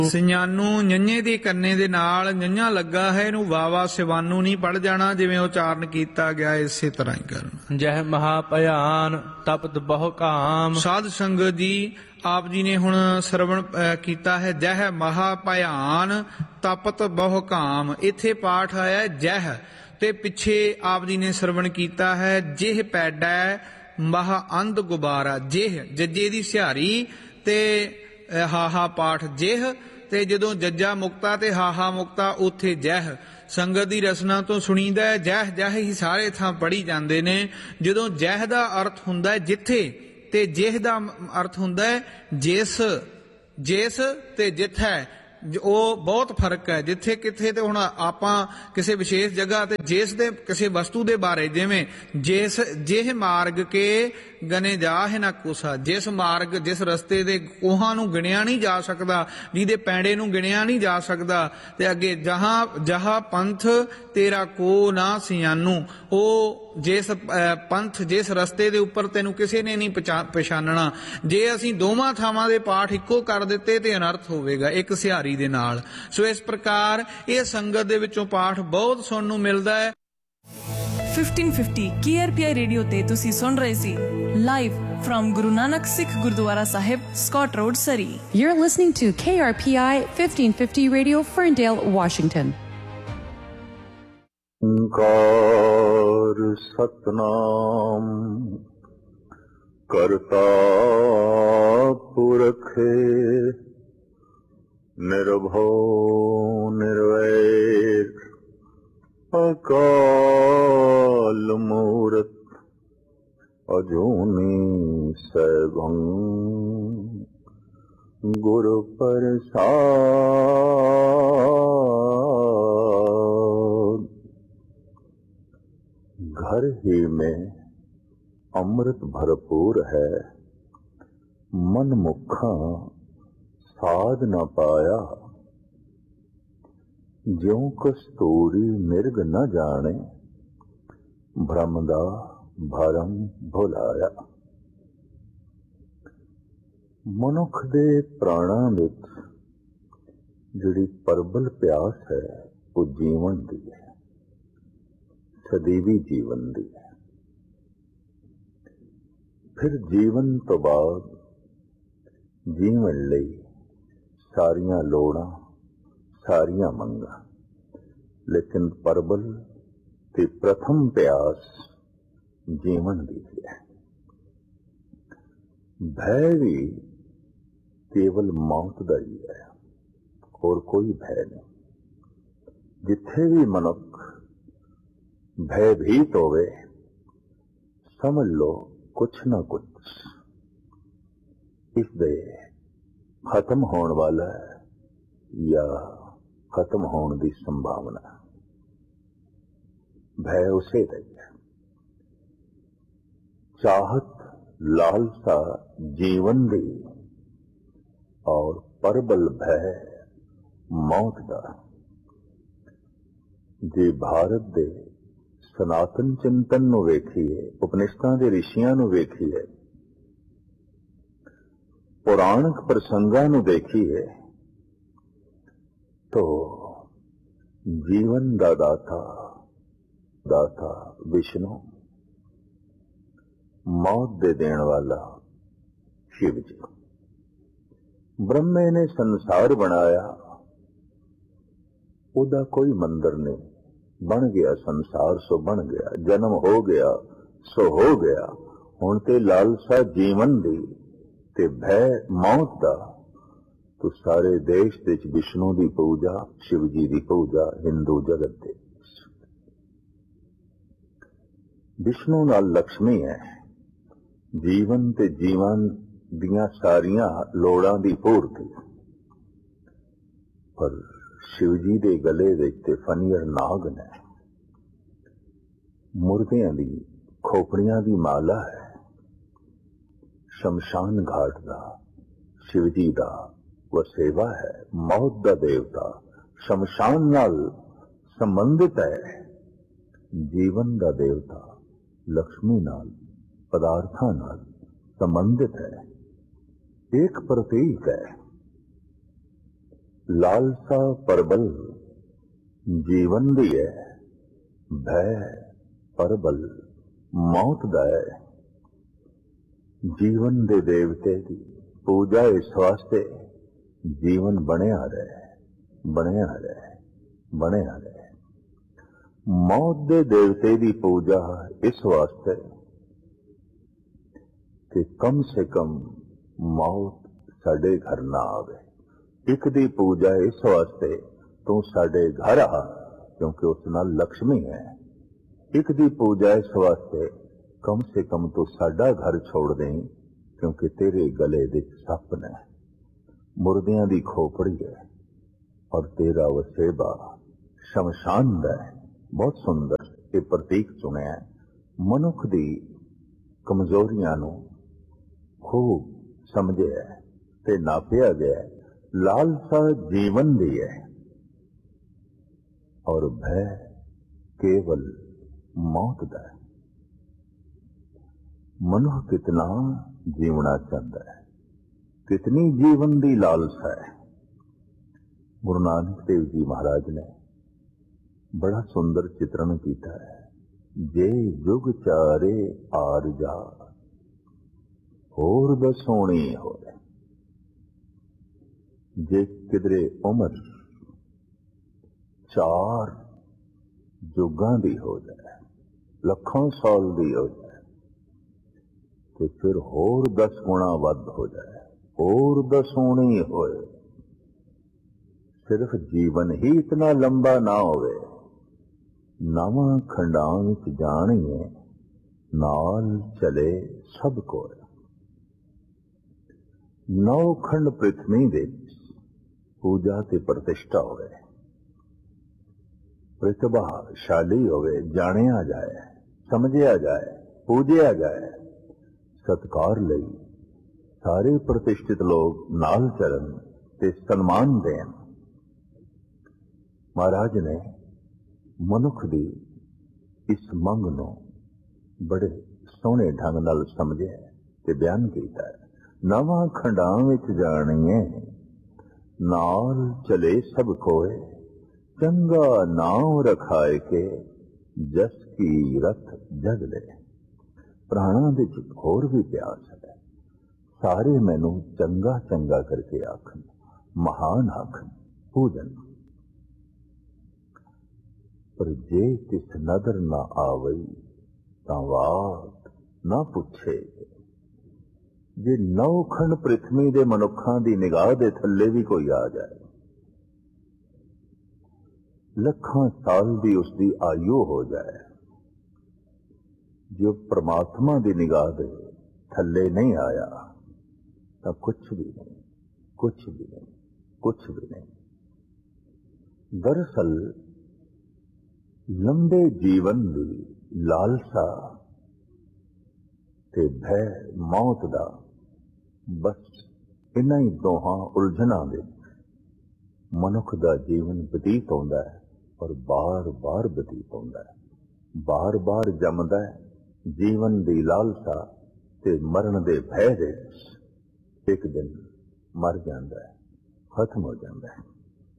ਸਿਆਨੂ ਨੰਨੇ ਦੇ ਕੰਨੇ ਦੇ ਨਾਲ ਨੰਨਾ ਲੱਗਾ ਹੈ, ਇਹਨੂੰ ਵਾਵਾ ਸਿਵਾਨੂ ਨਹੀਂ ਪੜ ਜਾਣਾ, ਜਿਵੇਂ ਉਚਾਰਨ ਕੀਤਾ ਗਿਆ ਇਸੇ ਤਰ੍ਹਾਂ ਹੀ ਕਰਨਾ। ਜਹ ਮਹਾ ਭਿਆਨ ਤਪਤ ਬਹੁ ਕਾਮ। ਸਾਧ ਸੰਗਤ ਜੀ, ਆਪ ਜੀ ਨੇ ਹੁਣ ਸਰਵਣ ਕੀਤਾ ਹੈ ਜਹ ਮਹਾ ਭਿਆਨ ਤਪਤ ਬਹੁ ਕਾਮ। ਇੱਥੇ ਪਾਠ ਆਇਆ ਜਹ, ਤੇ ਪਿੱਛੇ ਆਪ ਜੀ ਨੇ ਸਰਵਣ ਕੀਤਾ ਹੈ ਜਿਹ ਪੈਡੈ ਮਹਾ ਅੰਧ ਗੁਬਾਰਾ। ਜਿਹ ਜੱਜੇ ਦੀ ਸਿਹਾਰੀ ਤੇ ਹਾਹਾ ਪਾਠ ਜਿਹ, ਤੇ ਜਦੋਂ ਜੱਜਾ ਮੁਕਤਾ ਤੇ ਹਾਹਾ ਮੁਕਤਾ ਉੱਥੇ ਜਹ। ਸੰਗਤ ਦੀ ਰਸਨਾ ਤੋਂ ਸੁਣੀਦਾ ਹੈ ਜਹ ਜਹ ਹੀ ਸਾਰੇ ਥਾਂ ਪੜ੍ਹੀ ਜਾਂਦੇ ਨੇ। ਜਦੋਂ ਜਹ ਦਾ ਅਰਥ ਹੁੰਦਾ ਹੈ ਜਿੱਥੇ, ਤੇ ਜਿਹ ਦਾ ਅਰਥ ਹੁੰਦਾ ਹੈ ਜਿਸ। ਜਿਸ ਤੇ ਜਿੱਥੈ ਉਹ ਬਹੁਤ ਫਰਕ ਹੈ। ਜਿੱਥੇ ਕਿੱਥੇ ਤੇ ਹੁਣ ਆਪਾਂ ਕਿਸੇ ਵਿਸ਼ੇਸ਼ ਜਗ੍ਹਾ ਤੇ ਜਿਸ ਦੇ ਕਿਸੇ ਵਸਤੂ ਦੇ ਬਾਰੇ, ਜਿਵੇਂ ਜਿਸ ਜਿਹ ਮਾਰਗ ਕੇ ਗਨੇ ਜਾਹਿ ਨਾ ਕੋਸਾ। ਜਿਸ ਮਾਰਗ ਜਿਸ ਰਸਤੇ ਦੇ ਕੋਹਾਂ ਨੂੰ ਗਿਣਿਆ ਨਹੀਂ ਜਾ ਸਕਦਾ, ਜਿਹਦੇ ਪੈਂਡੇ ਨੂੰ ਗਿਣਿਆ ਨਹੀਂ ਜਾ ਸਕਦਾ। ਤੇ ਅੱਗੇ ਜਹਾ ਪੰਥ ਤੇਰਾ ਕੋ ਨਾ ਸਿਆਨੂ। ਉਹ ਜਿਸ ਪੰਥ ਜਿਸ ਰਸਤੇ ਦੇ ਉੱਪਰ ਤੈਨੂੰ ਕਿਸੇ ਨੇ ਨਹੀਂ ਪਛਾਨਣਾ। ਜੇ ਅਸੀਂ ਦੋਵਾਂ ਥਾਵਾਂ ਦੇ ਪਾਠ ਇੱਕੋ ਕਰ ਦਿੱਤੇ ਤੇ ਅਨਰਥ ਹੋਵੇਗਾ ਇੱਕ ਸਿਹਾਰੀ ਦੇ ਨਾਲ। ਸੋ ਇਸ ਪ੍ਰਕਾਰ ਇਹ ਸੰਗਤ ਦੇ ਵਿੱਚੋਂ ਪਾਠ ਬਹੁਤ ਸੁਣਨ ਨੂੰ ਮਿਲਦਾ ਹੈ। 1550 KRPI ਰੇਡੀਓ ਤੇ ਤੁਸੀਂ ਸੁਣ ਰਹੇ ਸੀ live from Guru Nanak Sikh Gurdwara Sahib, Scott Road, Surrey. You're listening to KRPI 1550 Radio, Ferndale, Washington. Onkar Satnam ਕਰਤਾ ਪੁਰਖ ਨਿਰਭਉ ਨਿਰਵੈਰ ਅਕਾਲ ਮੂਰਤ ਅਜੂਨੀ ਸੈਭੰ ਗੁਰ ਪ੍ਰਸਾਦ। घर ही में अमृत भरपूर है, मन मुखा साध न पाया। ज्यों कस्तूरी मिर्ग न जाने, भ्रम दा भरम भुलाया। मनुख दे प्राणां विच जिहड़ी परबल प्यास है वो जीवन दी है, सदैवी जीवन दी है। फिर जीवन तो बाद जीवन लई सारियां लोड़ां सारियां मंगां, लेकिन परबल ते प्रथम प्यास जीवन दी है। भय भी केवल मौत दा ही है, और कोई भय नहीं। जिथे भी मनुख भयभीत होवे, समझ लो कुछ ना कुछ इसदे खत्म होने वाला है या खत्म होने की संभावना। भय उसे दी है। चाहत लालसा जीवन दी और परबल भय मौत दा। जे भारत दे सनातन चिंतन नूं वेखीए, उपनिषदां दे रिशियां नूं वेखीए, पुराणिक प्रसंगां नूं देखीए, तो जीवन दा दाता विष्णु, मौत दे देण वाला शिव जी। ब्रह्मे ने संसार बनाया, उदा कोई मंदिर नहीं, बन गया संसार सो बन गया, जन्म हो गया सो हो गया। हुण ते लालसा जीवन दी ते भय मौत दा, तो सारे देश दे विष्णु दी पूजा, शिव जी दी पूजा हिंदू जगत दे। विष्णु नाल लक्ष्मी है, जीवन ते जीवन दियां सारियां लोड़ां दी पूर्ति। पर शिव जी दे गले विच ते फनीर नाग ने, मुर्दियां दी खोपड़ियां दी माला है। शमशान घाट दा शिव जी दा वसेवा है। मौत दा देवता शमशान नाल संबंधित है। जीवन दा देवता लक्ष्मी नाल पदार्थां नाल संबंधित है। एक प्रतीक है। लालसा परबल जीवन दी है, भय परबल मौत दा है। जीवन दे देवते की पूजा इस वास्ते जीवन बनिया रहे, बनिया रहे, बनिया रहे। मौत दे देवते की पूजा इस वास्ते कि कम से कम मौत साडे घर ना आवे। एक दी पूजा इस वास्ते तू साडे घर आ, क्योंकि उस नाल लक्ष्मी है। एक दी पूजा इस वास्ते कम से कम तू साडा घर छोड़ दें, क्योंकि तेरे गले दे सप ने, मुर्दियां दी खोपड़ी है, और तेरा वसेबा शमशान दा है। बहुत सुंदर ये प्रतीक चुनिया। मनुख दी कमजोरियां नूं खूब समझिया ते नापिया गया। लालसा जीवन दी है और भय केवल मौत दा है। मनुख कितना जीवना चाहता है, कितनी जीवन दी लालसा है। गुरु नानक देव जी महाराज ने बड़ा सुंदर चित्रण किया है। जे जुग चारे आर जा होर दसोणी हो। जे किधरे उम्र 4 जुगां दी हो जाए, लखों साल दी हो जाए, तो फिर होर 10 गुणा वध हो जाए, होर दसोणी होए। सिर्फ जीवन ही इतना लंबा ना होवे, नवां खंडां विच जाणीए नाल चले सब कोई। 9 खंड पृथ्वी दे पूजा ते प्रतिष्ठा होवे, प्रतिभाशाली होवे, जानिया जाए, समझिया जाए, पूजिया जाए। सत्कार लई सारे प्रतिष्ठित लोग नाल चलन ते सन्मान देन। महाराज ने मनुख दी इस मंग नूं बड़े सोहणे ढंग नाल समझिया ते बयान कीता है। नवां खंडां विच जाणीए नाल चले सब कोए, चंगा नाम रखाए के जस की रथ जग ले। प्राणां दे विच होर भी प्यास है, सारे मैनू चंगा चंगा करके आखन, महान आखन, पूजन। पर जे तिस नदर ना आवई तां वात ना पुछे। जे 9 खंड पृथ्वी दे मनुखां दी निगाह दे थल्ले भी कोई आ जाए, लखां साल दी उसदी आयु हो जाए, जो परमात्मा दी निगाह दे थल्ले नहीं आया तां कुछ भी नहीं, कुछ भी नहीं, कुछ भी नहीं। दरअसल लंबे जीवन दी लालसा ते भय मौत दा बस इन्हां ही दोहां उलझनां दे मनुख दा जीवन बतीत होंदा है, और बार बार बतीत होंदा है, बार बार जमदा है। जीवन दी लालसा ते मरण दे भय दे एक दिन मर जांदा है, खत्म हो जांदा है।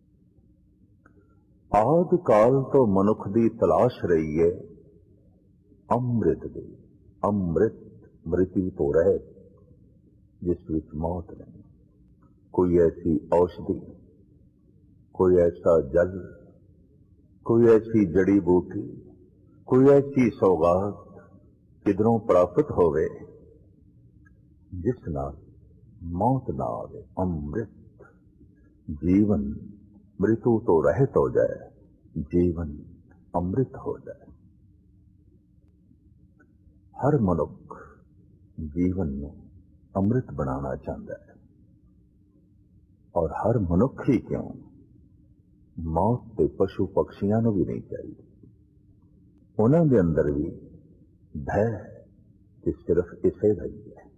आदि काल तो मनुख दी तलाश रही है अमृत दी, अमृत मृत्यु तो रहे जिस विच मौत नहीं। कोई ऐसी औषधि, कोई ऐसा जल, कोई ऐसी जड़ी बूटी, कोई ऐसी सौगात किधरों प्राप्त होवे जिस नाल मौत ना आवे। अमृत जीवन मृत्यु तो रहित हो जाए, जीवन अमृत हो जाए। हर मनुख जीवन में अमृत बनाना चाहता है, और हर मनुख ही क्यों, मौत ते पशु पक्षियां नूं भी नहीं चाहिए। उन्हां दे अंदर भी भय ते सिर्फ इसे दा ही है।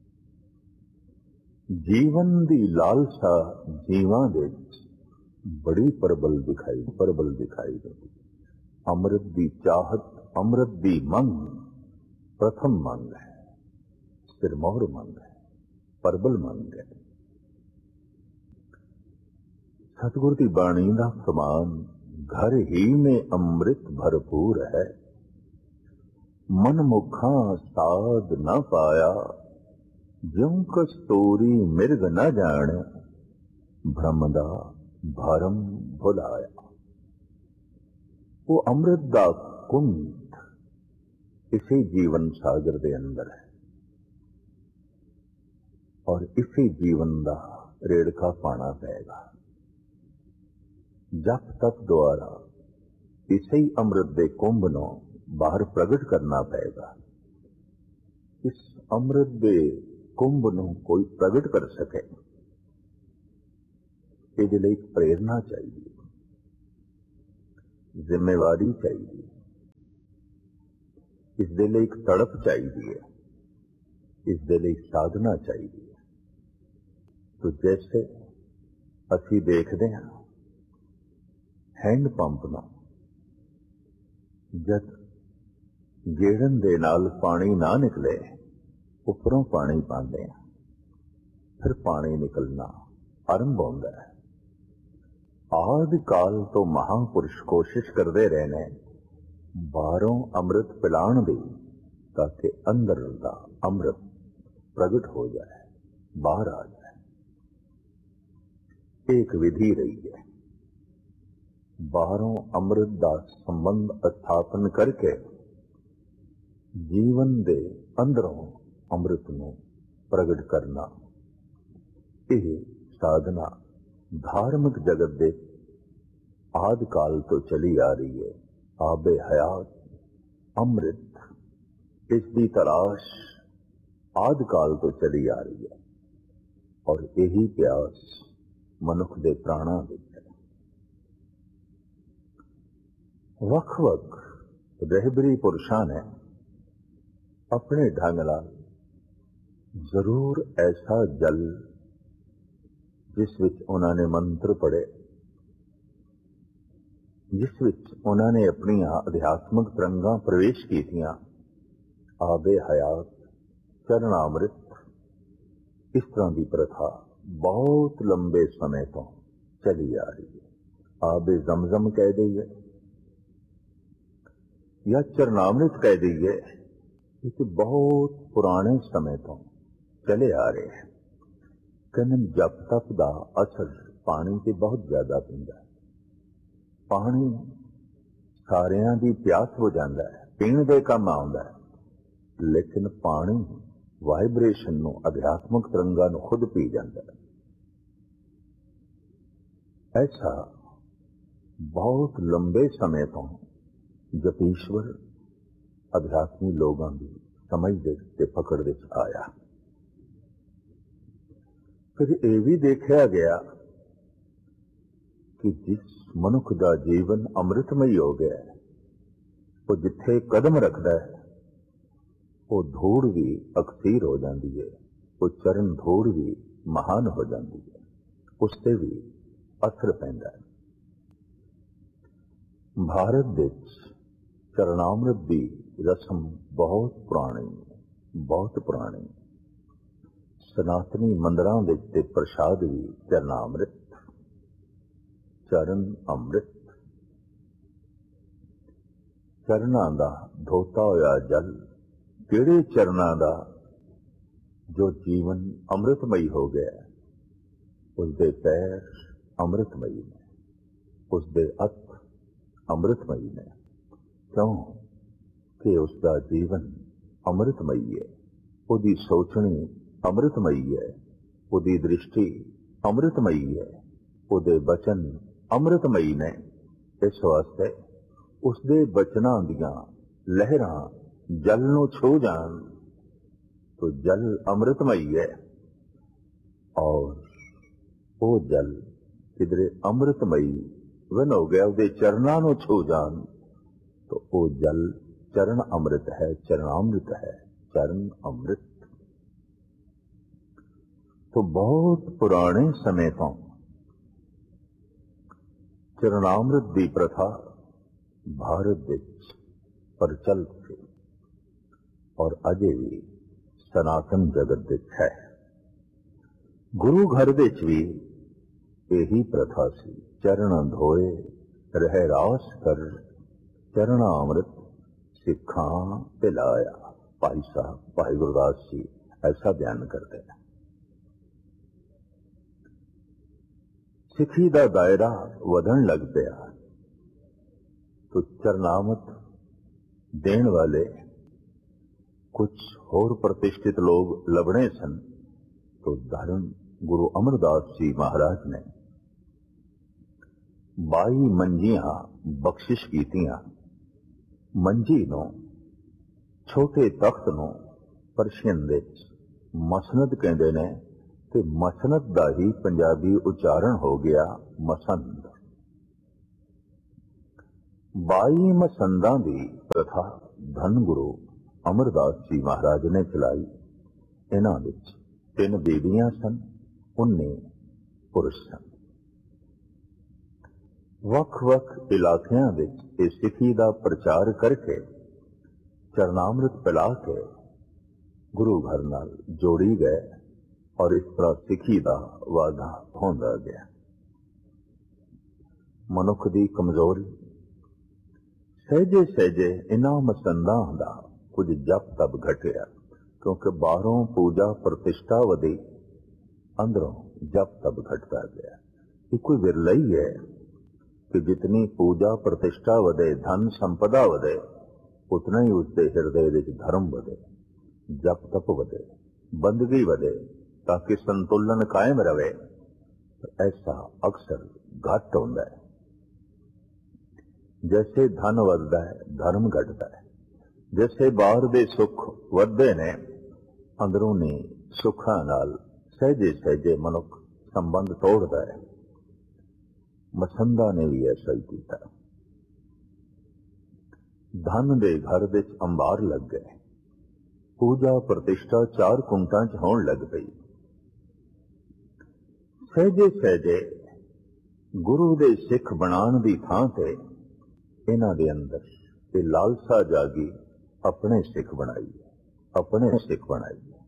जीवन दी लालसा जीवां दे बड़ी प्रबल दिखाई देती। अमृत दी चाहत, अमृत दी मंग प्रथम मंग है, सिरमौर मंग है, प्रबल मंग है। सतगुर की बाणी का फरमान घर ही में अमृत भरपूर है, मन मुखा साध न पाया, ज्यों कस्तूरी मिर्ग न जान, भ्रम दा भरम भुलाया। वो अमृत दा कुंड इसी जीवन सागर दे अंदर है और इसी जीवन दा रेड़का पाना पेगा। जप तप द्वारा इसी अमृत दे कुंभ नू बाहर प्रगट करना पेगा। इस अमृत दे कुंभ नू कोई प्रगट कर सके, इहदे लई प्रेरणा चाहिए, जिम्मेवारी चाहिए, इसदे लई एक तड़प चाहिए, इसदे लई साधना चाहिए। तो जैसे असी देखते हैं हैंड पंप ना जद गेड़न दे नाल पानी ना निकले, उपरों पानी पाते हैं, फिर पानी निकलना आरंभ होता है। आदि काल तो महापुरुष कोशिश करते रहने बाहरों अमृत पिलाण दी, ताकि अंदर का अमृत प्रगट हो जाए, बाहर आ जाए। एक विधि रही है, बाहरों अमृत का संबंध स्थापन करके जीवन दे अंदरों अमृत नू प्रगट करना। यह साधना धार्मिक जगत दे आदि काल तो चली आ रही है। आबे हयात अमृत, इसकी तलाश आदि काल तो चली आ रही है और यही प्यास मनुख दे प्राणा विच है। वख-वख रहबरी पुरुषां ने अपने ढंग नाल जरूर ऐसा जल जिस विच उन्होंने मंत्र पढ़े, जिस विच उन्होंने अपनी अध्यात्मक तरंगां प्रवेश कीतियां, आबे हयात चरणामृत, इस तरह की प्रथा बहुत लंबे समय तो चली आ रही है। आबे जमजम कह दईए या चरणामृत कह दईए, ये बहुत पुराने समय तो चले आ रहे हैं। कहने जप तप का असर पानी से बहुत ज्यादा पैंदा है। पानी सारियां दी प्यास हो जाता है, पीण दे काम आउंदा है, लेकिन पानी वाइब्रेशन नू, अध्यात्मक तरंगा नू खुद पी जाता है। ऐसा बहुत लंबे समय तो जपीश्वर अध्यात्मी लोगों की समझ दे पकड़ दे आया। फिर यह भी देखा गया कि जिस मनुख का जीवन अमृतमयी हो गया है, वो जिथे कदम रखता है वो धूड़ भी अकसीर हो जाती है, वो चरण धूड़ भी महान हो जाती है, उससे भी असर पैंदा है। भारत देश चरणामृत की रस्म बहुत पुरानी, बहुत पुरानी। सनातनी मंदिरां विच ते प्रसाद भी चरणामृत, चरण अमृत, चरणां दा धोता होया जल, किहड़े चरणां दा जो जीवन अमृतमयी हो गया, उसके पैर अमृतमयी ने, उसके हथ अमृतमयी ने। क्यों कि उसका जीवन अमृतमयी है, उसकी सोचनी अमृतमयी है, उसकी दृष्टि अमृतमयी है, उसके बचन अमृतमयी ने। इस वास्ते उसके बचनां दियां लहरां जल नू छू जान तो जल अमृतमयी है, और वो जल किधरे अमृतमयी वन हो गया, उसके चरणां नू छू जान तो वो जल चरण अमृत है, चरणामृत है, चरण अमृत। तो बहुत पुराने समय तो चरणामृत की प्रथा भारत विच प्रचलित थी और अजे भी सनातन जगत विच है। गुरु घर विच भी ਇਹੀ ਪ੍ਰਥਾ ਸੀ। ਚਰਨ ਧੋਏ ਰਹਿ ਰਾਸ ਕਰ, ਚਰਣਾ ਅੰਮ੍ਰਿਤ ਸਿੱਖਾਂ ਤੇ ਲਾਇਆ। ਭਾਈ ਸਾਹਿਬ ਭਾਈ ਗੁਰਦਾਸ ਜੀ ਐਸਾ ਬਿਆਨ ਕਰਦੇ हैं। ਸਿੱਖੀ ਦਾ ਦਾਇਰਾ ਵਧਣ ਲੱਗ ਪਿਆ तो चरनामत देने वाले कुछ होर प्रतिष्ठित लोग लभने सन। तो धर्म गुरु अमरदास जी महाराज ने 22 मंजियां बख्शिश कीतियां। मंजी नूं छोटे तख्त नूं परशियन विच मसनद कहंदे ने ते मसनद दा ही पंजाबी उच्चारण हो गया मसंद। 22 मसंदा की प्रथा धन गुरु अमरदास जी महाराज ने चलाई। इन्हां विच 3 बेबियां सन, 19 पुरुष सन। वख-वख इलाकियां विच इस सिੱਖੀ ਦਾ प्रचार करके चरनामृत पिला के गुरु घर नाल जोड़ी गए और इस तरह सिੱਖੀ ਦਾ वाधा होंदा गया। मनुख की कमजोरी सहजे सहजे इन्हां मसंदां दा कुछ जप तप घटिया, क्योंकि बाहरों पूजा प्रतिष्ठा वधी, अंदरों जप तप घटता गया। ये कोई विरला ही है कि जितनी पूजा प्रतिष्ठा वधे, धन संपदा वधे, उतना ही उसके हृदय विच धर्म वधे, जप तप वधे, बंदगी वधे, ताकि संतुलन कायम रहे। ऐसा अक्सर घट होंदा है। जैसे धन वधदा है धर्म घटता है। जैसे बाहर दे सुख वधदे ने, अंदरूनी सुखां नाल सहजे सहजे मनुख संबंध तोड़ता है। मसंदा ने भी ऐसा ही किया। धन दे घर विच अंबार लग गए, पूजा प्रतिष्ठा 4 कुंटां च होण लग पई। सहजे सहजे गुरु दे सिख बनाण दी थां ते इन्हां दे अंदर ते लालसा जागी, अपने सिख बनाइए, अपने सिख बनाइए,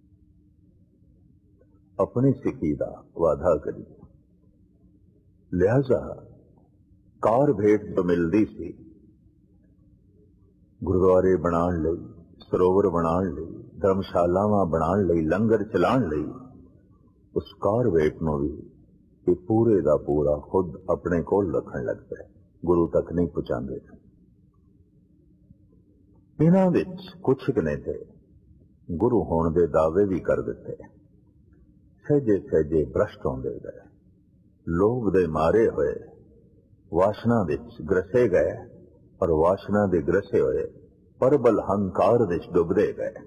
अपनी सिखी दा वादा करिए। लिहाजा कार भेंट जो मिलती सी, गुरुद्वारे बनाण लई, सरोवर बनाण लई, धर्मशालावां बनाण लई, लंगर चलाण लई, उस कार भेंट नूं भी ये पूरे दा पूरा खुद अपने कोल रखण लग पए। गुरु तक नहीं पहुंचाते। इन्हां विच कुछ ने थे गुरु होने दे दावे भी कर दिते। सहजे सहजे भ्रष्ट होंदे गए, लोभ दे मारे होए वासना विच ग्रसे गए, और वासना दे ग्रसे होए परबल हंकार विच डुबदे गए।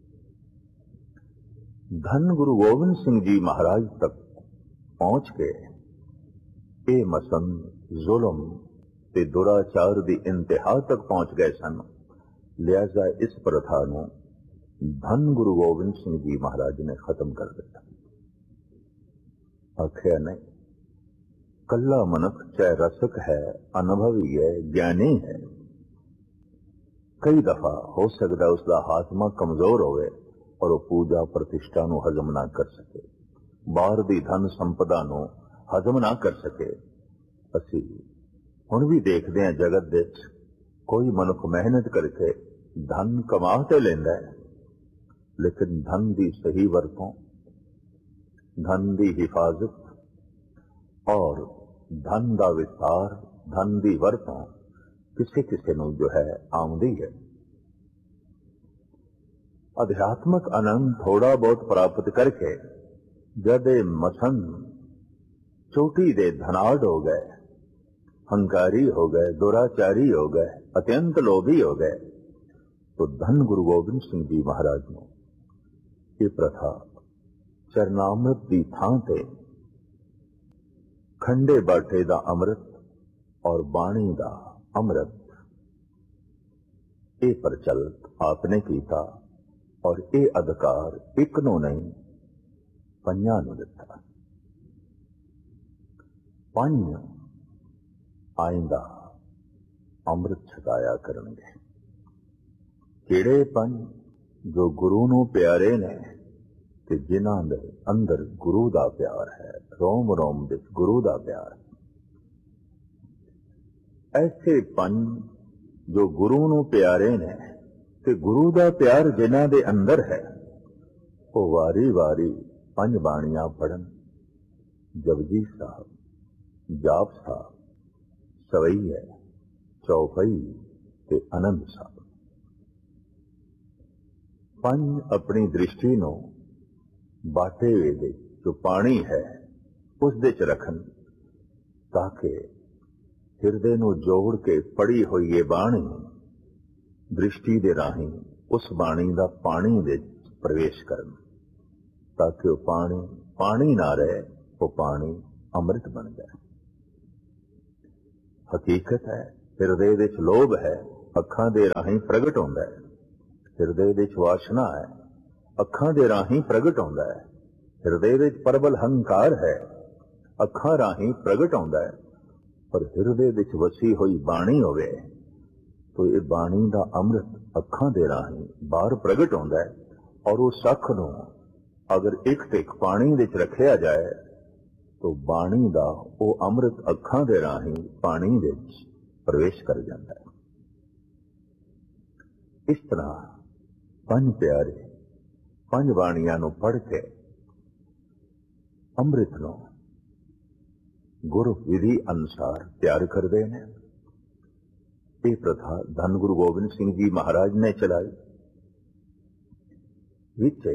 धन गुरु गोबिंद सिंह जी महाराज तक पहुंच के ये मसंद जुल्म ते दुराचार की इंतहा तक पहुंच गए सन। लिहाजा इस प्रथा नूं धन गुरु गोबिंद सिंह जी महाराज ने खत्म कर दिया। आखिया नहीं, कल्ला मनुख चाहे रसक है, अनुभवी है, ज्ञानी है, कई दफा हो सकता उसका हाथमा कमजोर होवे और वह पूजा प्रतिष्ठा नूं हजम ना कर सके, बाहर दी धन संपदा नूं हजम ना कर सके। असी हुण भी देखते हैं जगत विच कोई मनुख मेहनत करके धन कमा ते लैंदा है, लेकिन धन की सही वरतों, धन की हिफाजत और धन का विस्तार, धन की वरतों किसी किसी नूं जो है आउंदी है। अध्यात्मक आनंद थोड़ा बहुत प्राप्त करके जब मसंद चोटी दे धनाढ़ हो गए, हंकारी हो गए, दुराचारी हो गए, अत्यंत लोभी हो गए, तो धन गुरु गोबिंद सिंह जी महाराज ने ये प्रथा चरनामृत की थां ते खंडे बाटे दा अमृत और बाणी दा अमृत ये प्रचलित आपने किया, और ये अधिकार एक नूं नहीं 5 नूं दिता। 5 आइंदा अमृत छकाया करनगे। किहड़े 5? जो गुरु नूं प्यारे ने, ਤੇ ਜਿਨ੍ਹਾਂ ਦੇ ਅੰਦਰ ਗੁਰੂ ਦਾ ਪਿਆਰ ਹੈ, ਰੋਮ ਰੋਮ ਵਿੱਚ ਗੁਰੂ ਦਾ ਪਿਆਰ ਹੈ। ਐਸੇ ਪੰਜ ਜੋ ਗੁਰੂ ਨੂੰ ਪਿਆਰੇ ਨੇ ਤੇ ਗੁਰੂ ਦਾ ਪਿਆਰ ਜਿਨ੍ਹਾਂ ਦੇ ਅੰਦਰ ਹੈ, ਉਹ ਵਾਰੀ ਵਾਰੀ ਪੰਜ ਬਾਣੀਆਂ ਪੜ੍ਹਨ, ਜਪਜੀ ਸਾਹਿਬ, ਜਾਪ ਸਾਹਿਬ, ਸਵਈਆ, ਚੌਪਈ ਤੇ ਆਨੰਦ ਸਾਹਿਬ। ਪੰਜ ਆਪਣੀ ਦ੍ਰਿਸ਼ਟੀ ਨੂੰ ਬਾਟੇ ਦੇ ਜੋ ਪਾਣੀ ਹੈ ਉਸ ਦੇ ਚ ਰੱਖਣ, ਤਾਂ ਕਿ ਹਿਰਦੇ ਨੂੰ ਜੋੜ ਕੇ ਪੜੀ ਹੋਈ ਇਹ ਬਾਣੀ ਦ੍ਰਿਸ਼ਟੀ ਦੇ ਰਾਹੀਂ ਉਸ ਬਾਣੀ ਦਾ ਪਾਣੀ ਵਿੱਚ ਪ੍ਰਵੇਸ਼ ਕਰਨ, ਤਾਂ ਕਿ ਉਹ ਪਾਣੀ ਨਾ ਰਹੇ, ਉਹ ਪਾਣੀ ਅੰਮ੍ਰਿਤ ਬਣ ਜਾਏ। ਹਕੀਕਤ ਹੈ, ਹਿਰਦੇ ਵਿੱਚ ਲੋਭ ਹੈ, ਅੱਖਾਂ ਦੇ ਰਾਹੀਂ ਪ੍ਰਗਟ ਹੁੰਦਾ ਹੈ। ਹਿਰਦੇ ਵਿੱਚ ਵਾਸ਼ਨਾ ਹੈ, ਅੱਖਾਂ ਦੇ ਰਾਹੀਂ ਪ੍ਰਗਟ ਹੁੰਦਾ ਹੈ। ਹਿਰਦੇ ਵਿੱਚ ਪ੍ਰਬਲ ਹੰਕਾਰ ਹੈ, ਅੱਖਾਂ ਰਾਹੀਂ ਪ੍ਰਗਟ ਹੁੰਦਾ ਹੈ। ਪਰ ਹਿਰਦੇ ਵਿੱਚ ਵਸੀ ਹੋਈ ਬਾਣੀ ਹੋਵੇ ਤਾਂ ਇਹ ਬਾਣੀ ਦਾ ਅੰਮ੍ਰਿਤ ਅੱਖਾਂ ਦੇ ਰਾਹੀਂ ਬਾਹਰ ਪ੍ਰਗਟ ਹੁੰਦਾ ਹੈ। ਔਰ ਉਸ ਅੱਖ ਨੂੰ ਅਗਰ ਇੱਕ ਟਿਕ ਪਾਣੀ ਵਿੱਚ ਰੱਖਿਆ ਜਾਏ ਤਾਂ ਬਾਣੀ ਦਾ ਉਹ ਅੰਮ੍ਰਿਤ ਅੱਖਾਂ ਦੇ ਰਾਹੀਂ ਪਾਣੀ ਵਿੱਚ ਪ੍ਰਵੇਸ਼ ਕਰ ਜਾਂਦਾ ਹੈ। ਇਸ ਤਰ੍ਹਾਂ ਪੰਜ ਪਿਆਰੇ ਪੰਜ ਬਾਣੀਆਂ ਨੂੰ ਪੜ੍ਹ ਕੇ ਅੰਮ੍ਰਿਤ ਨੂੰ ਗੁਰੂ ਵਿਧੀ ਅਨੁਸਾਰ ਤਿਆਰ ਕਰਦੇ ਨੇ। ਇਹ ਪ੍ਰਥਾ ਧੰਨ ਗੁਰੂ ਗੋਬਿੰਦ ਸਿੰਘ ਜੀ ਮਹਾਰਾਜ ਨੇ ਚਲਾਈ। ਵਿੱਚ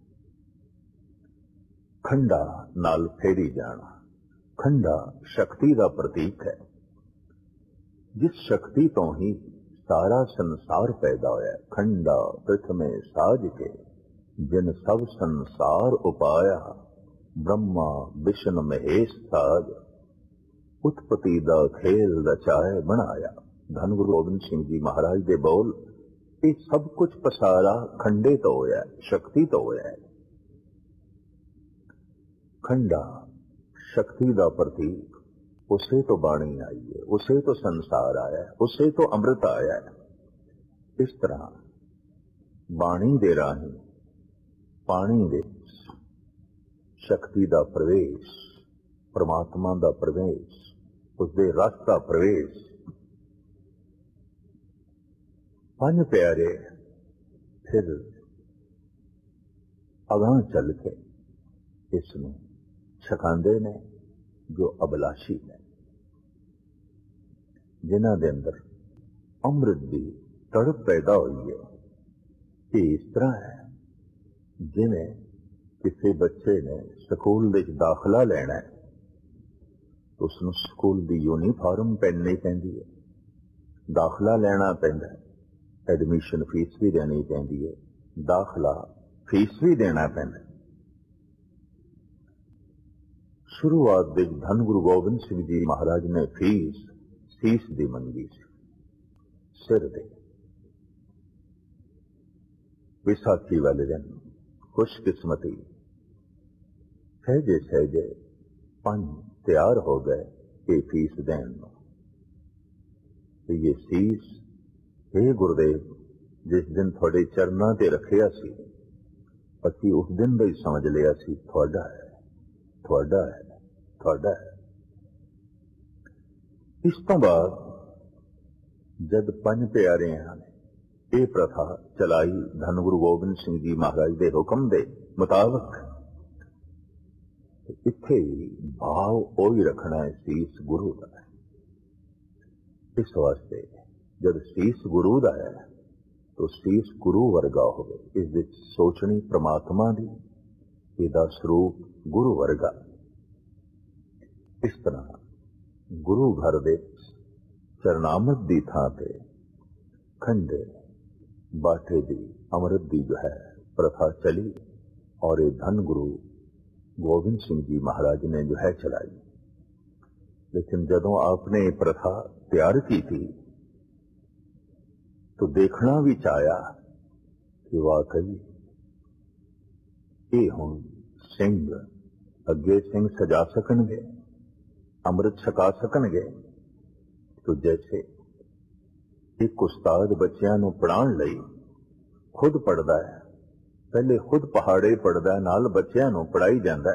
ਖੰਡਾ ਨਾਲ ਫੇਰੀ ਜਾਣਾ। ਖੰਡਾ ਸ਼ਕਤੀ ਦਾ ਪ੍ਰਤੀਕ ਹੈ। ਜਿਸ ਸ਼ਕਤੀ ਤੋਂ ਹੀ ਸਾਰਾ ਸੰਸਾਰ ਪੈਦਾ ਹੋਇਆ। ਖੰਡਾ ਪ੍ਰਥਮੇ ਸਾਜ ਕੇ ਜਿਨ ਸਭ ਸੰਸਾਰ ਉਪਾਇਆ, ਬ੍ਰਹਮਾ ਵਿਸ਼ਨ ਮਹੇਸ਼ ਸਾਜ, ਉਤਪਤੀ ਦਾ ਖੇਲ ਰਚਾਏ ਬਣਾਇਆ। ਧੰਨ ਗੁਰੂ ਗੋਬਿੰਦ ਸਿੰਘ ਜੀ ਮਹਾਰਾਜ ਦੇ ਬੋਲ, ਇਹ ਸਭ ਕੁਝ ਪਸਾਰਾ ਖੰਡੇ ਤੋਂ ਹੋਇਆ, ਸ਼ਕਤੀ ਤੋਂ ਹੋਇਆ। ਖੰਡਾ ਸ਼ਕਤੀ ਦਾ ਪ੍ਰਤੀਕ, ਉਸੇ ਤੋਂ ਬਾਣੀ ਆਈ ਹੈ, ਉਸੇ ਤੋਂ ਸੰਸਾਰ ਆਇਆ, ਉਸੇ ਤੋਂ ਅੰਮ੍ਰਿਤ ਆਇਆ। ਇਸ ਤਰ੍ਹਾਂ ਬਾਣੀ ਦੇ ਰਾਹੀਂ ਪਾਣੀ ਵਿੱਚ ਸ਼ਕਤੀ ਦਾ ਪ੍ਰਵੇਸ਼, ਪਰਮਾਤਮਾ ਦਾ ਪ੍ਰਵੇਸ਼, ਉਸਦੇ ਰਸ ਦਾ ਪ੍ਰਵੇਸ਼। ਪੰਜ ਪਿਆਰੇ ਫਿਰ ਅਗਾਂਹ ਚੱਲ ਕੇ ਇਸ ਨੂੰ ਛਕਾਉਂਦੇ ਨੇ ਜੋ ਅਬਲਾਸ਼ੀ ਨੇ, ਜਿਨ੍ਹਾਂ ਦੇ ਅੰਦਰ ਅੰਮ੍ਰਿਤ ਦੀ ਤੜਪ ਪੈਦਾ ਹੋਈ ਹੈ। ਇਹ ਇਸ ਤਰ੍ਹਾਂ ਹੈ ਜਿਵੇਂ ਕਿਸੇ ਬੱਚੇ ਨੇ ਸਕੂਲ ਵਿੱਚ ਦਾਖਲਾ ਲੈਣਾ ਹੈ, ਉਸ ਨੂੰ ਸਕੂਲ ਦੀ ਯੂਨੀਫਾਰਮ ਪਹਿਨਣੀ ਪੈਂਦੀ ਹੈ, ਦਾਖਲਾ ਲੈਣਾ ਪੈਂਦਾ ਹੈ, ਐਡਮਿਸ਼ਨ ਫੀਸ ਵੀ ਦੇਣੀ ਪੈਂਦੀ ਹੈ, ਦਾਖਲਾ ਫੀਸ ਵੀ ਦੇਣਾ ਪੈਂਦਾ ਹੈ। ਸ਼ੁਰੂਆਤ ਵਿੱਚ ਧੰਨ ਗੁਰੂ ਗੋਬਿੰਦ ਸਿੰਘ ਜੀ ਮਹਾਰਾਜ ਨੇ ਫੀਸ ਸੀਸ ਦੀ ਮੰਗੀ ਸੀ, ਸਿਰ ਦੇ। ਵਿਸਾਖੀ ਵਾਲੇ ਦਿਨ ਖੁਸ਼ਕਿਸਮਤੀ ਸਹਿਜੇ ਸਹਿਜੇ ਪੰਜ ਤਿਆਰ ਹੋ ਗਏ ਇਹ ਫੀਸ ਦੇਣ ਨੂੰ। ਤੇ ਇਹ ਸੀਸ, हे ਗੁਰਦੇਵ, ਜਿਸ ਦਿਨ ਤੁਹਾਡੇ ਚਰਨਾਂ ਤੇ ਰੱਖਿਆ ਸੀ, ਅਸੀਂ ਉਸ ਦਿਨ ਦਾ ਹੀ ਸਮਝ ਲਿਆ ਸੀ ਤੁਹਾਡਾ ਹੈ, ਤੁਹਾਡਾ ਹੈ, ਤੁਹਾਡਾ ਹੈ। ਇਸ ਤੋਂ ਬਾਅਦ ਜਦ ਪੰਜ ਪਿਆਰਿਆਂ ਨੇ ਇਹ ਪ੍ਰਥਾ ਚਲਾਈ ਧੰਨ ਗੁਰੂ ਗੋਬਿੰਦ ਸਿੰਘ ਜੀ ਮਹਾਰਾਜ ਦੇ ਹੁਕਮ ਦੇ ਮੁਤਾਬਕ, ਇੱਥੇ ਭਾਵ ਉਹੀ ਰੱਖਣਾ ਹੈ, ਸੀਸ ਗੁਰੂ ਦਾ ਹੈ। ਇਸ ਵਾਸਤੇ ਜਦ ਸੀਸ ਗੁਰੂ ਦਾ ਹੈ ਤਾਂ ਸੀਸ ਗੁਰੂ ਵਰਗਾ ਹੋਵੇ, ਇਸ ਵਿੱਚ ਸੋਚਣੀ ਪ੍ਰਮਾਤਮਾ ਦੀ, ਇਹਦਾ ਸਰੂਪ ਗੁਰੂ ਵਰਗਾ। ਇਸ ਤਰ੍ਹਾਂ ਗੁਰੂ ਘਰ ਦੇ ਚਰਨਾਮਤ ਦੀ ਥਾਂ ਤੇ ਖੰਡੇ ਬਾਟੇ ਦੀ ਅੰਮ੍ਰਿਤ ਦੀ ਜੋ ਹੈ ਪ੍ਰਥਾ ਚਲੀ, ਔਰ ਇਹ ਧੰਨ ਗੁਰੂ ਗੋਬਿੰਦ ਸਿੰਘ ਜੀ ਮਹਾਰਾਜ ਨੇ ਜੋ ਹੈ ਚਲਾਈ। ਲੇਕਿਨ ਜਦੋਂ ਆਪਨੇ ਇਹ ਪ੍ਰਥਾ ਤਿਆਰ ਕੀਤੀ तो देखना भी चाया कि वाकई ये हुण सिंह अगे सिंह सजा सकणगे, अमृत छका सकणगे। तो जैसे एक उस्ताद बच्चों नूं पढ़ाउण लई खुद पढ़दा है, ਪਹਿਲੇ ਖੁਦ ਪਹਾੜੇ ਪੜਦਾ, ਨਾਲ ਬੱਚਿਆਂ ਨੂੰ ਪੜਾਈ ਜਾਂਦਾ।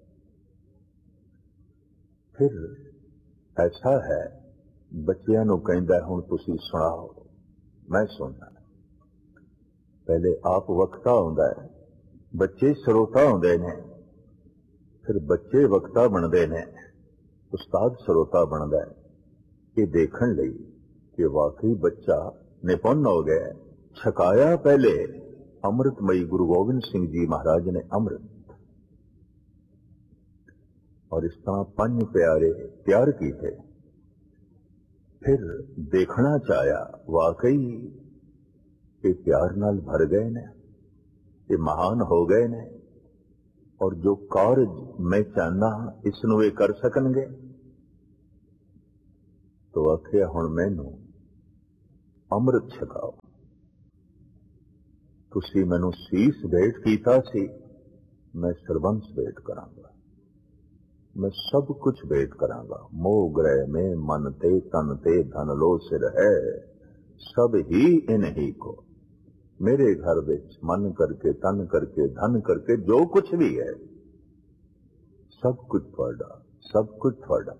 ਫਿਰ ਐਸਾ ਹੈ ਬੱਚਿਆਂ ਨੂੰ ਕਹਿੰਦਾ ਹੁਣ ਤੁਸੀਂ ਸੁਣਾਓ, ਮੈਂ ਸੁਣਨਾ। ਪਹਿਲੇ ਆਪ ਵਕਤਾ ਹੁੰਦਾ ਹੈ, ਬੱਚੇ ਸਰੋਤਾ ਹੁੰਦੇ ਨੇ, ਫਿਰ ਬੱਚੇ ਵਕਤਾ ਬਣਦੇ ਨੇ, ਉਸਤਾਦ ਸਰੋਤਾ ਬਣਦਾ ਹੈ। ਇਹ ਦੇਖਣ ਲਈ ਕਿ ਵਾਕਈ ਬੱਚਾ ਨਿਪੁੰਨ ਹੋ ਗਿਆ। ਛਕਾਇਆ ਪਹਿਲੇ ਅੰਮ੍ਰਿਤਮਈ ਗੁਰੂ ਗੋਬਿੰਦ ਸਿੰਘ ਜੀ ਮਹਾਰਾਜ ਨੇ ਅੰਮ੍ਰਿਤ, ਔਰ ਇਸ ਤਰ੍ਹਾਂ ਪੰਜ ਪਿਆਰੇ ਤਿਆਰ ਕੀਤੇ। ਫਿਰ ਦੇਖਣਾ ਚਾਹਿਆ ਵਾਕਈ ਇਹ ਪਿਆਰ ਨਾਲ ਭਰ ਗਏ ਨੇ, ਇਹ ਮਹਾਨ ਹੋ ਗਏ ਨੇ, ਔਰ ਜੋ ਕਾਰਜ ਮੈਂ ਚਾਹੁੰਦਾ ਇਸ ਨੂੰ ਇਹ ਕਰ ਸਕਣਗੇ। ਤੋ ਆਖਿਆ ਹੁਣ ਮੈਨੂੰ ਅੰਮ੍ਰਿਤ ਛਕਾਓ। ਤੁਸੀਂ ਮੈਨੂੰ ਸੀਸ ਭੇਟ ਕੀਤਾ ਸੀ, ਮੈਂ ਸਰਬੰਸ ਭੇਟ ਕਰਾਂਗਾ, मैं सब कुछ भेंट करांगा। मोह ग्रह में मन ते तन ते धन लो सिर है, सब ही इन ही को। मेरे घर विच मन करके तन करके धन करके जो कुछ भी है सब कुछ थोड़ा, सब कुछ थोड़ा।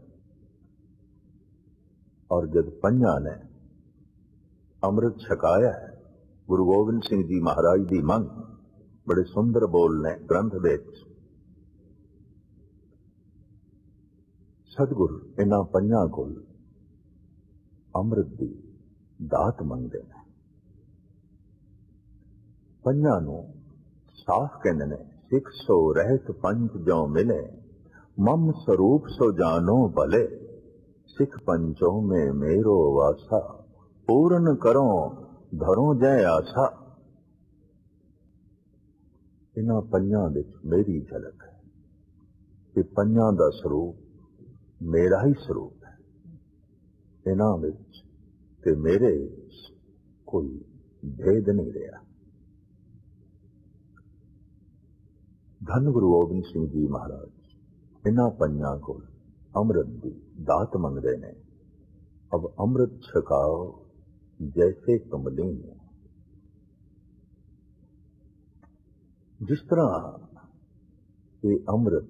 और जब पंजा ने अमृत छकाया है, गुरु गोबिंद सिंह जी महाराज दी मंग बड़े सुंदर बोल ने ग्रंथ विच। सतगुरु इन्हां पंजां कोल अमृत दी दात मंगदे ने। पंजां नूं साफ कहंदे ने, सिख सो रहत पंच जो मिले, मम स्वरूप सो जानो भले, सिख पंचों में मेरो वासा, पूर्ण करो धरो जय आसा। इन्हां पंजां विच मेरी झलक है, कि पंजां दा स्वरूप मेरा ही स्वरूप है। इन्हां विच ते मेरे कोई भेद नहीं रहा। धन गुरु गोबिंद सिंह जी महाराज इन्हां पंजां कोल अमृत दी दात मंगदे ने। अब अमृत छकाओ जैसे कमलीन। जिस तरह ये अमृत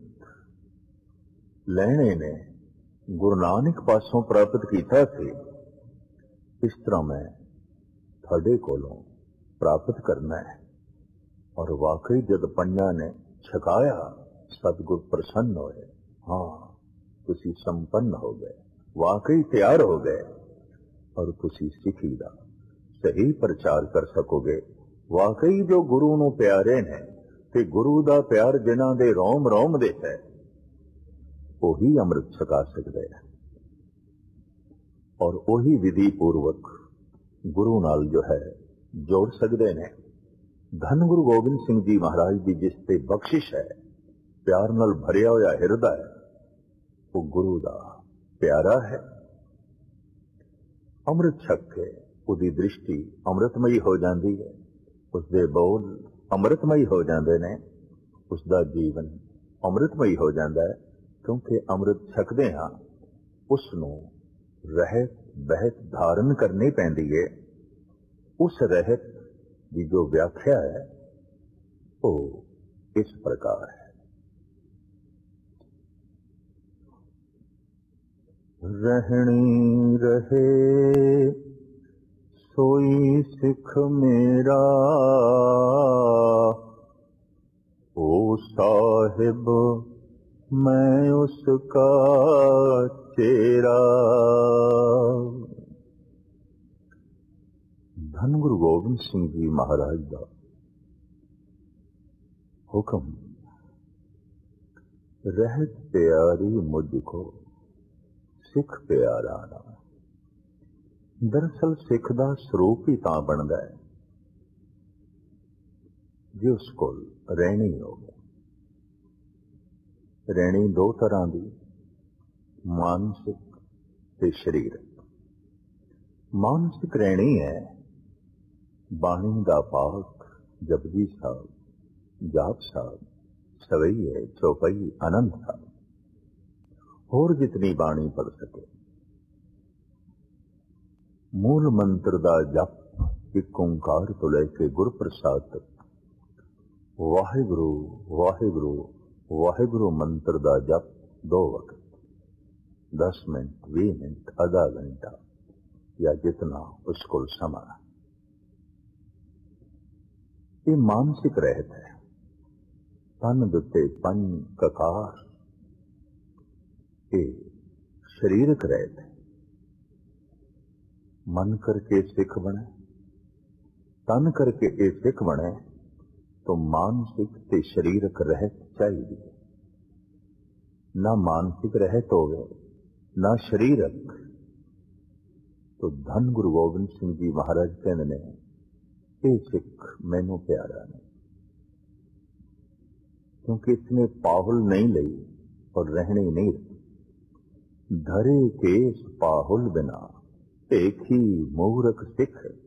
लैने ने गुरु नानक पासों प्राप्त किया थे, इस तरह मैं थोड़े कोलों प्राप्त करना है। और वाकई जब पंजा ने छकाया सतगुर प्रसन्न होए। हाँ, तुसी संपन्न हो गए, वाकई तैयार हो गए, और तुसी सिखी दा सही प्रचार कर सकोगे। वाकई जो गुरु नूं प्यारे ने ते गुरु दा प्यार जिन्हां दे रोम रोम दे है, वही अमृत छका सकते हैं, और वही विधि पूर्वक गुरु नाल जो है जोड़ सकते हैं। धन गुरु गोबिंद सिंह जी महाराज की जिस ते बख्शिश है, प्यार नाल भरिया होया हिरदा है, वो गुरु दा प्यारा है। अमृत छक के उसकी दृष्टि अमृतमयी हो जाती है, उसके बोल अमृतमयी हो जाते हैं, उसका जीवन अमृतमयी हो जाता है। क्योंकि अमृत छकदे हाँ उसनूं रहत बहत धारण करनी पैंदी है। उस रहत की जो व्याख्या है वो इस प्रकार है। रहनी रहे सोई सिख मेरा, ओ साहिब मैं उसका चेहरा। धन गुरु गोबिंद सिंह जी महाराज का हुक्म, रहत प्यारी मुझको सिख प्यारा ना। दरअसल सिख का स्वरूप ही तां बनता है जे उस कोल रहनी होवे। रहनी दो तरह की, मानसिक ते शरीरक। मानसिक रहनी है बाणी दा पाठ, जपजी साहब, जाप साहब, सवैये, चौपाई, आनंद साहब, होर जितनी बाणी पढ़ सके। मूल मंत्र दा जप एक ओंकार तो लेके गुर प्रसाद तक ਵਾਹਿਗੁਰੂ ਵਾਹਿਗੁਰੂ ਵਾਹਿਗੁਰੂ ਮੰਤਰ ਦਾ ਜਪ 2 ਵਕਤ 10 ਮਿੰਟ 20 ਮਿੰਟ आधा घंटा या जितना उसको समा। ये मानसिक रहत है। तन दुते पंज ककार, ये शरीरक रहत है। मन करके सिख बने, तन करके ये सिख बने तो मानसिक ते शरीरक रहत चाहिए। ना मानसिक रहत होवे ना शरीरक तो धन गुरु गोबिंद सिंह जी महाराज कहते ने ये सिख मैनू प्यारा नहीं, क्योंकि इसने पाहुल नहीं लई और रहने नहीं रही। धरे केस पाहुल बिना एक ही मूरख सिख